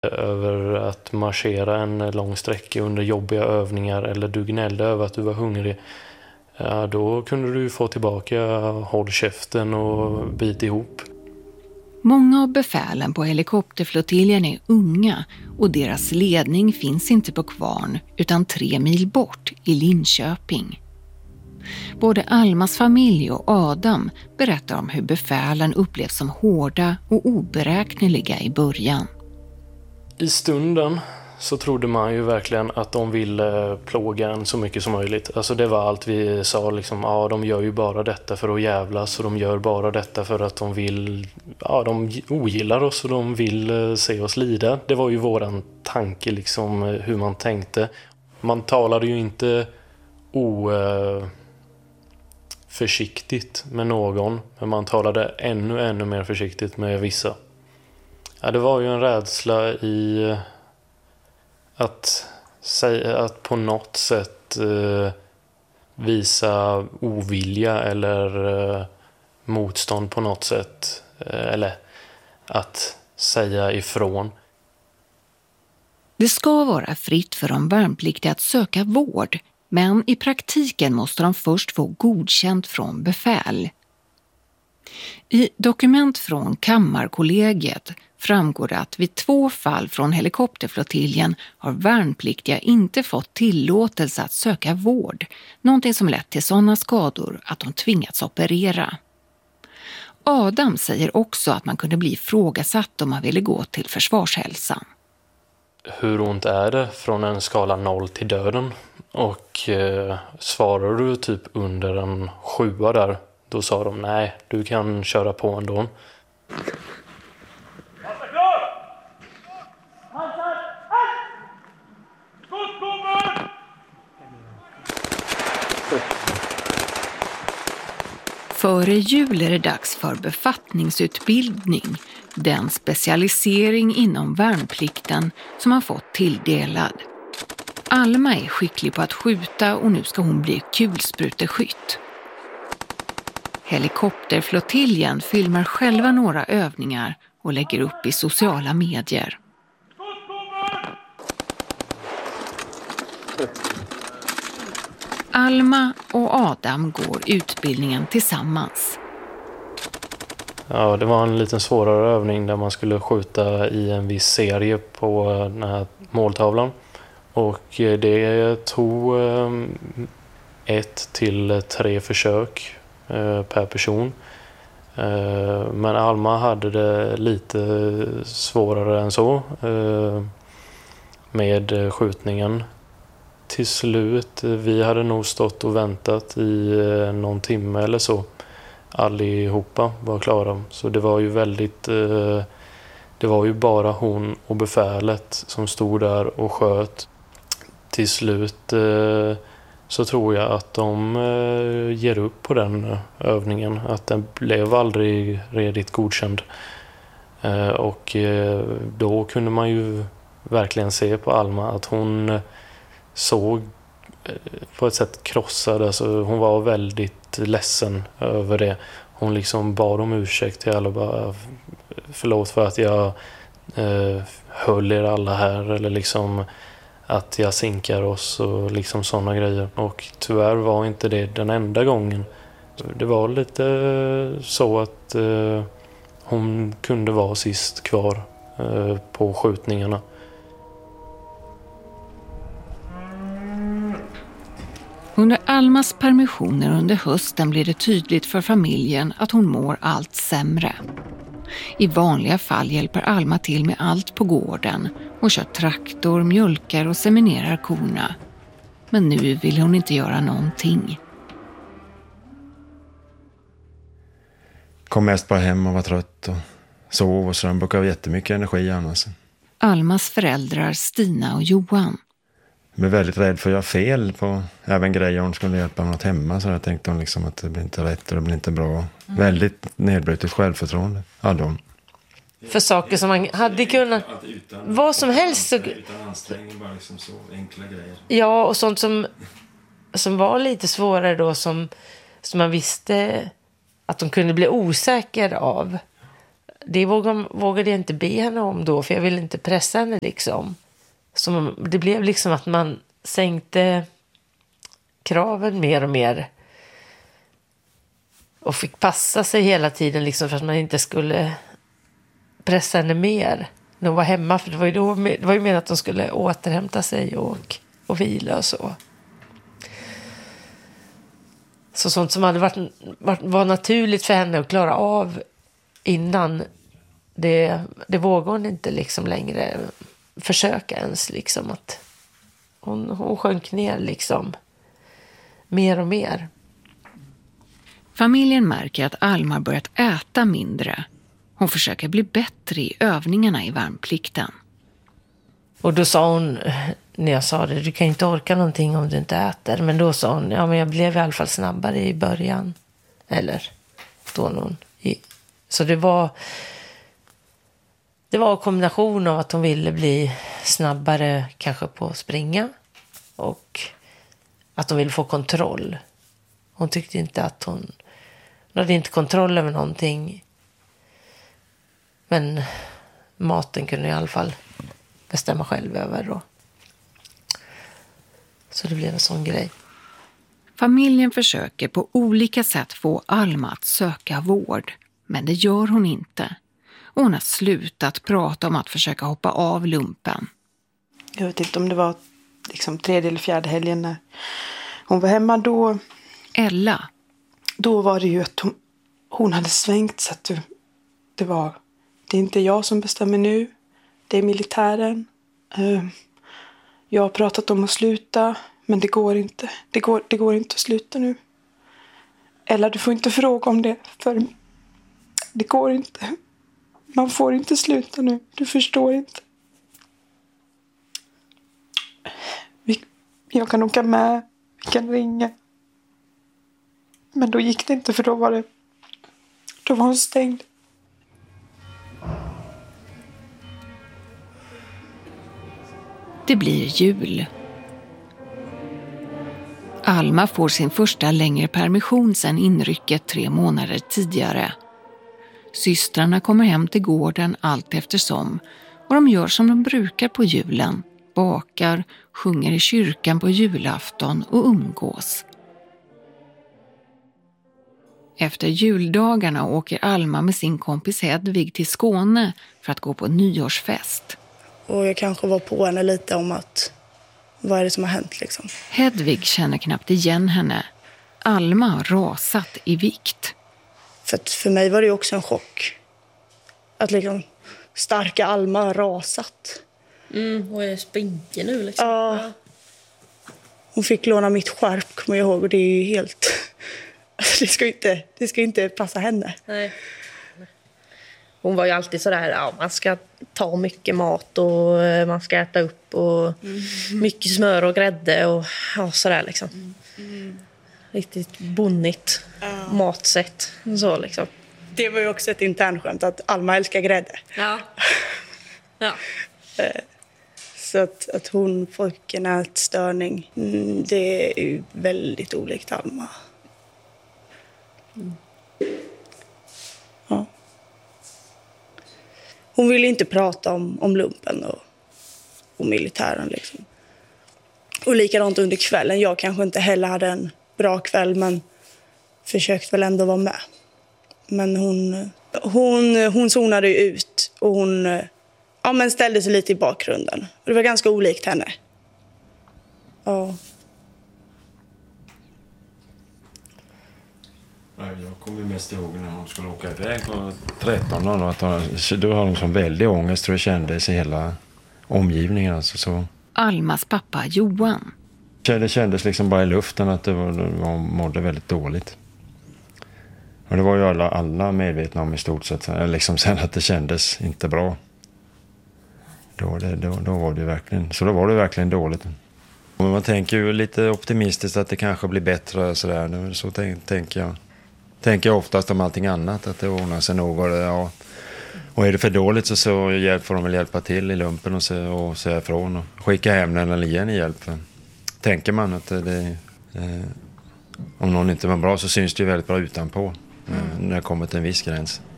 över att marschera en lång sträcka under jobbiga övningar eller du gnällde över att du var hungrig, ja, då kunde du få tillbaka håll käften och bit ihop. Många av befälen på helikopterflottiljen är unga och deras ledning finns inte på Kvarn utan 3 mil bort i Linköping. Både Almas familj och Adam berättar om hur befälen upplevs som hårda och oberäkneliga i början. I stunden så trodde man ju verkligen att de ville plåga en så mycket som möjligt. Alltså det var allt vi sa liksom, ja de gör ju bara detta för att jävlas och de gör bara detta för att de vill, ja de ogillar oss och de vill se oss lida. Det var ju våran tanke liksom hur man tänkte. Man talade ju inte försiktigt med någon, men man talade ännu mer försiktigt med vissa. Ja, det var ju en rädsla i att på något sätt visa ovilja eller motstånd på något sätt, eller att säga ifrån. Det ska vara fritt för de värnpliktiga att söka vård, men i praktiken måste de först få godkänt från befäl. I dokument från Kammarkollegiet framgår det att vid 2 fall från helikopterflottiljen har värnpliktiga inte fått tillåtelse att söka vård, någonting som lett till sådana skador att de tvingats operera. Adam säger också att man kunde bli ifrågasatt om man ville gå till försvarshälsan. Hur ont är det från en skala 0 till döden? Och svarar du typ under en 7 där, då sa de nej, du kan köra på ändå. Före jul är det dags för befattningsutbildning, den specialisering inom värnplikten som har fått tilldelad. Alma är skicklig på att skjuta och nu ska hon bli kulspruteskytt. Helikopterflottiljen filmar själva några övningar och lägger upp i sociala medier. Alma och Adam går utbildningen tillsammans. Ja, det var en lite svårare övning där man skulle skjuta i en viss serie på den här måltavlan. Och det tog 1 till 3 försök per person. Men Alma hade det lite svårare än så med skjutningen. Till slut, vi hade nog stått och väntat i någon timme eller så. Allihopa var klara. Så det var ju väldigt... Det var ju bara hon och befälet som stod där och sköt. Till slut så tror jag att de ger upp på den övningen. Att den blev aldrig redigt godkänd. Och då kunde man ju verkligen se på Alma att hon såg på ett sätt krossad. Alltså hon var väldigt ledsen över det. Hon liksom bad om ursäkt till alla och bara förlåt för att jag höll er alla här eller liksom att jag sinkar oss och liksom sådana grejer. Och tyvärr var inte det den enda gången. Det var lite så att hon kunde vara sist kvar på skjutningarna. Under Almas permissioner under hösten blir det tydligt för familjen att hon mår allt sämre. I vanliga fall hjälper Alma till med allt på gården och kör traktor, mjölkar och seminerar korna. Men nu vill hon inte göra någonting. Kom mest bara hem och var trött och sov och så den brukar ha jättemycket energi annars. Almas föräldrar Stina och Johan. Jag är väldigt rädd för att göra fel på även grejer hon skulle hjälpa med något hemma. Så jag tänkte hon liksom att det blir inte rätt och det blir inte bra. Väldigt nedbrutet självförtroende hade hon. För saker som man hade kunnat... Vad som helst. Så, utan ansträngning, bara liksom så enkla grejer. Ja, och sånt som var lite svårare då. Som man visste att de kunde bli osäker av. det vågade jag inte be henne om då, för jag ville inte pressa henne liksom. Så det blev liksom att man sänkte kraven mer och mer. Och fick passa sig hela tiden liksom, för att man inte skulle pressa henne mer när hon var hemma. För det var ju mer att de skulle återhämta sig och vila och så. Så sånt som hade var naturligt för henne att klara av innan, det vågade hon inte liksom längre försöka ens liksom, att hon sjönk ner liksom mer och mer. Familjen märker att Alma börjat äta mindre. Hon försöker bli bättre i övningarna i värnplikten. Och då sa hon, när jag sa det, du kan inte orka någonting om du inte äter. Men då sa hon, ja men jag blev i alla fall snabbare i början. Eller då någon. Så det var en kombination av att hon ville bli snabbare kanske på att springa. Och att hon ville få kontroll. Hon tyckte inte att hon hade inte kontroll över någonting. Men maten kunde i alla fall bestämma själv över då. Så det blev en sån grej. Familjen försöker på olika sätt få Alma att söka vård. Men det gör hon inte. Och hon har slutat prata om att försöka hoppa av lumpen. Jag vet inte om det var liksom 3:e eller 4:e helgen när hon var hemma då. Ella. Då var det ju att hon hade svängt så att det är inte jag som bestämmer nu. Det är militären. Jag har pratat om att sluta, men det går inte. Det går inte att sluta nu. Ella, du får inte fråga om det, för det går inte. Man får inte sluta nu. Du förstår inte. Jag kan åka med. Vi kan ringa. Men då gick det inte, för då var hon stängd. Det blir jul. Alma får sin första längre permission sedan inrycket 3 månader tidigare. Systrarna kommer hem till gården allt eftersom, och de gör som de brukar på julen. Bakar, sjunger i kyrkan på julafton och umgås. Efter juldagarna åker Alma med sin kompis Hedvig till Skåne för att gå på nyårsfest. Och jag kanske var på henne lite om att vad är det som har hänt liksom. Hedvig känner knappt igen henne. Alma har rasat i vikt. För mig var det ju också en chock. Att liksom starka Alma har rasat. Och är spinkig nu liksom. Ja. Hon fick låna mitt skärp, kommer jag ihåg. Och det är ju helt... Det ska inte passa henne. Nej. Hon var ju alltid sådär, ja, man ska ta mycket mat och man ska äta upp och mycket smör och grädde och ja, sådär liksom. Riktigt bonnigt matsätt så liksom. Det var ju också ett internskämt att Alma älskar grädde. Ja. Ja. Så att hon fick en ätstörning, det är ju väldigt olikt Alma. Ja. Hon ville inte prata om lumpen och militären liksom. Och likadant under kvällen. Jag kanske inte heller hade en bra kväll, men försökte väl ändå vara med. Men hon zonade ut och hon ställde sig lite i bakgrunden. Och det var ganska olikt henne. Ja. Jag kommer mest ihåg när hon skulle åka iväg på 13 år. Då har hon sån väldig ångest, tror jag kändes i hela omgivningen. Alltså, så. Almas pappa Johan. Det kändes liksom bara i luften att hon mådde väldigt dåligt. Och det var ju alla medvetna om i stort sett. Liksom sen att det kändes inte bra. Då var det verkligen, så då var det verkligen dåligt. Och man tänker ju lite optimistiskt att det kanske blir bättre. Sådär. Så tänker jag oftast om allting annat. Att det ordnar sig något. Ja. Och är det för dåligt så får de väl hjälpa till i lumpen och säga ifrån. Och skicka hem den eller ge en hjälp. Tänker man att om någon inte var bra så syns det ju väldigt bra utanpå. När det kommer till en viss gräns.